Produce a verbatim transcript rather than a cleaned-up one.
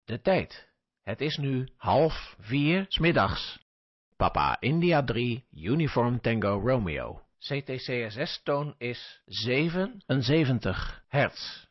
De tijd. Het is nu half vier 's middags. Papa India drie, Uniform Tango Romeo. C T C S S-toon is zevenenzeventig hertz.